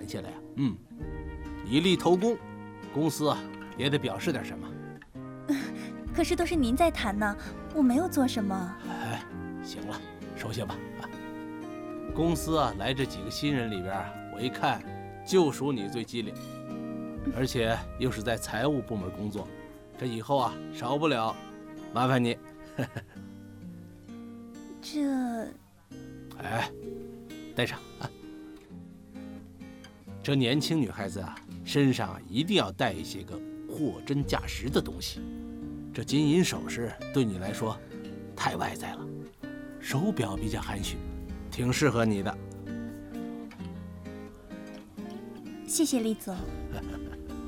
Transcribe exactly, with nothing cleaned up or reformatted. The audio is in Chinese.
谈下来呀，嗯，以利投公，公司啊也得表示点什么。 可是都是您在谈呢，我没有做什么。 哎，行了，收下吧。啊，公司啊来这几个新人里边，我一看就属你最机灵，而且又是在财务部门工作，这以后啊少不了麻烦你。 这， 哎，带上啊。这年轻女孩子啊，身上啊一定要带一些个货真价实的东西。这金银首饰对你来说太外在了，手表比较含蓄，挺适合你的。 谢谢厉总。